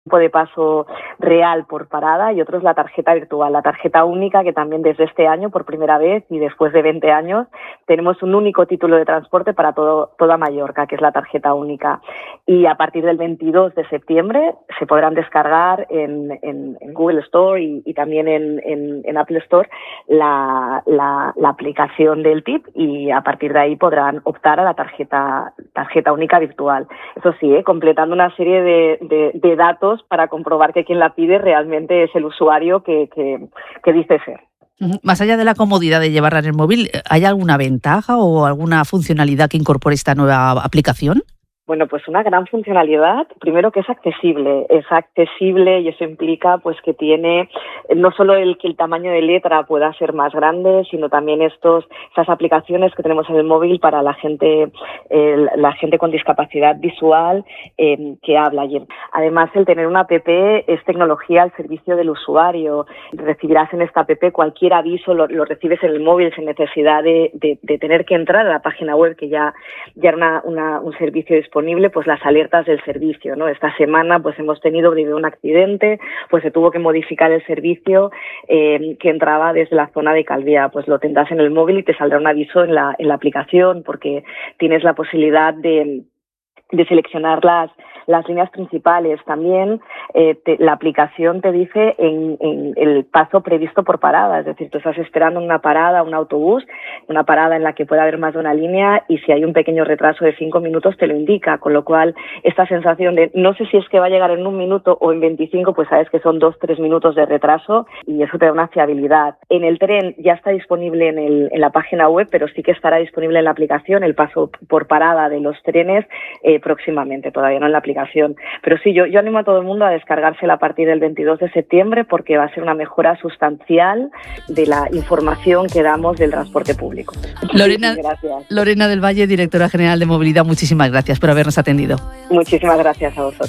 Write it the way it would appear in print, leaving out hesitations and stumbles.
tiempo de paso real por parada, y otro es la tarjeta virtual, la tarjeta única, que también desde este año, por primera vez y después de 20 años, tenemos un único título de transporte para toda Mallorca, que es la tarjeta única. Y a partir del 22 de septiembre se podrán descargar en Google Store y también en Apple Store la aplicación del TIP, y a partir de ahí podrán optar a la tarjeta única virtual. Eso sí, completando una serie de datos para comprobar que quien la pide realmente es el usuario que dice ser. Más allá de la comodidad de llevarla en el móvil, ¿hay alguna ventaja o alguna funcionalidad que incorpore esta nueva aplicación? Bueno, pues una gran funcionalidad, primero que es accesible y eso implica pues que tiene no solo que el tamaño de letra pueda ser más grande, sino también esas aplicaciones que tenemos en el móvil para la gente con discapacidad visual que habla. Y además, el tener una app es tecnología al servicio del usuario. Recibirás en esta app cualquier aviso, lo recibes en el móvil sin necesidad de tener que entrar a la página web, que ya era un servicio disponible, pues las alertas del servicio, ¿no? Esta semana pues hemos tenido un accidente, pues se tuvo que modificar el servicio que entraba desde la zona de Calviá. Pues lo tendrás en el móvil y te saldrá un aviso en la aplicación, porque tienes la posibilidad de seleccionar las líneas principales. También la aplicación te dice en el paso previsto por parada, es decir, tú estás esperando una parada, un autobús, una parada en la que puede haber más de una línea, y si hay un pequeño retraso de 5 minutos te lo indica, con lo cual esta sensación de no sé si es que va a llegar en 1 minuto o en 25, pues sabes que son 2-3 minutos de retraso, y eso te da una fiabilidad. En el tren ya está disponible en la página web, pero sí que estará disponible en la aplicación el paso por parada de los trenes próximamente, todavía no en la aplicación. Pero sí, yo animo a todo el mundo a descargársela a partir del 22 de septiembre, porque va a ser una mejora sustancial de la información que damos del transporte público. Lorena del Valle, directora general de Movilidad, muchísimas gracias por habernos atendido. Muchísimas gracias a vosotros.